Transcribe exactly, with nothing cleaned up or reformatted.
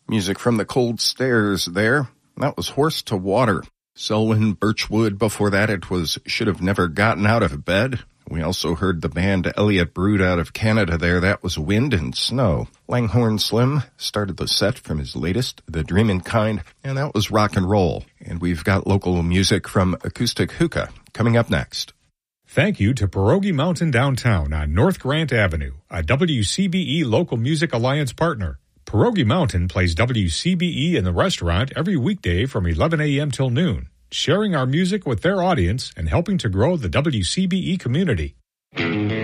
Music from the Cold Stairs there. That was Horse to Water. Selwyn Birchwood. Before that, it was Should Have Never Gotten Out of Bed. We also heard the band Elliot Brood out of Canada there. That was Wind and Snow. Langhorne Slim started the set from his latest, The Dreamin' Kind, and that was Rock and Roll. And we've got local music from Acoustic Hookah coming up next. Thank you to Pierogi Mountain Downtown on North Grant Avenue, a W C B E Local Music Alliance partner. Pierogi Mountain plays W C B E in the restaurant every weekday from eleven a.m. till noon, sharing our music with their audience and helping to grow the W C B E community.